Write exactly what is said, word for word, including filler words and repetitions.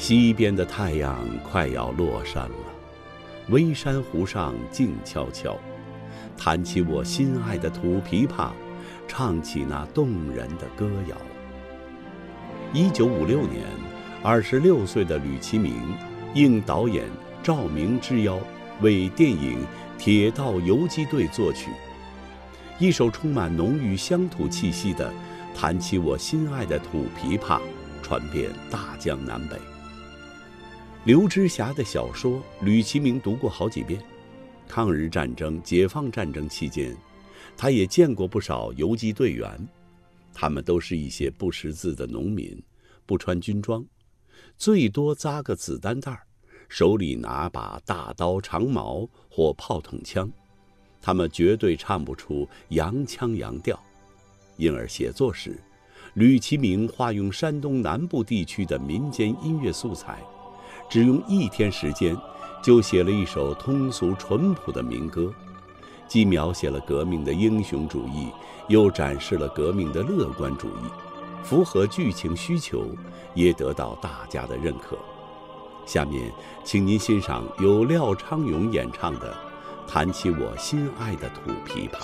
西边的太阳快要落山了，微山湖上静悄悄，弹起我心爱的土琵琶，唱起那动人的歌谣。一九五六年，二十六岁的吕其明应导演赵明之邀，为电影《铁道游击队》作曲，一首充满浓郁乡土气息的《弹起我心爱的土琵琶》传遍大江南北。刘知霞的小说吕其明读过好几遍，抗日战争、解放战争期间，他也见过不少游击队员，他们都是一些不识字的农民，不穿军装，最多扎个子弹袋，手里拿把大刀长矛或炮筒枪，他们绝对唱不出洋腔洋调，因而写作时，吕其明化用山东南部地区的民间音乐素材，只用一天时间就写了一首通俗淳朴的民歌，既描写了革命的英雄主义，又展示了革命的乐观主义，符合剧情需求，也得到大家的认可。下面请您欣赏由廖昌永演唱的《弹起我心爱的土琵琶》。